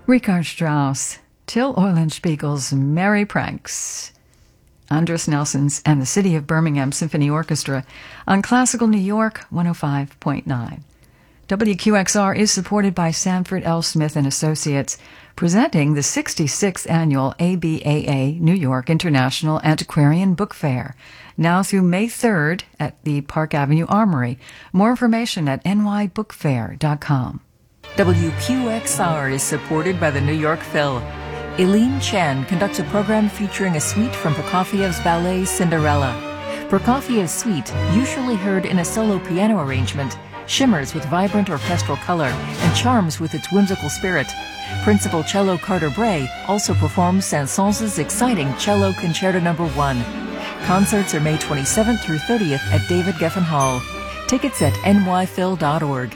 Richard Strauss, Till Eulenspiegel's Merry Pranks, Andres Nelson's and the City of Birmingham Symphony Orchestra on Classical New York 105.9. WQXR is supported by Sanford L. Smith and Associates, presenting the 66th Annual ABAA New York International Antiquarian Book Fair, now through May 3rd at the Park Avenue Armory. More information at nybookfair.com. WQXR is supported by the New York Phil. Eileen Chen conducts a program featuring a suite from Prokofiev's ballet Cinderella. Prokofiev's suite, usually heard in a solo piano arrangement, shimmers with vibrant orchestral color and charms with its whimsical spirit. Principal cello Carter Bray also performs Saint-Saëns' exciting Cello Concerto No. 1. Concerts are May 27th through 30th at David Geffen Hall. Tickets at nyphil.org.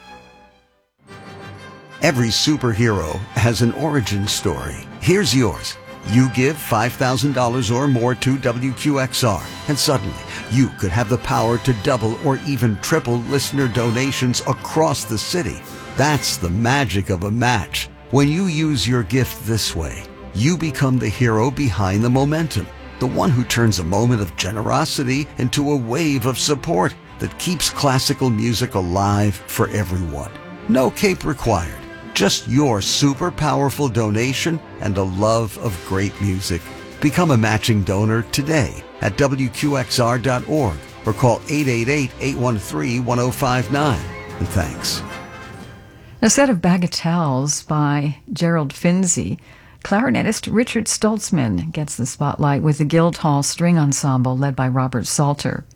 Every superhero has an origin story. Here's yours. You give $5,000 or more to WQXR, and suddenly you could have the power to double or even triple listener donations across the city. That's the magic of a match. When you use your gift this way, you become the hero behind the momentum, the one who turns a moment of generosity into a wave of support that keeps classical music alive for everyone. No cape required. Just your super powerful donation and a love of great music. Become a matching donor today at WQXR.org or call 888-813-1059. And thanks. A set of bagatelles by Gerald Finzi. Clarinetist Richard Stoltzman gets the spotlight with the Guildhall String Ensemble led by Robert Salter.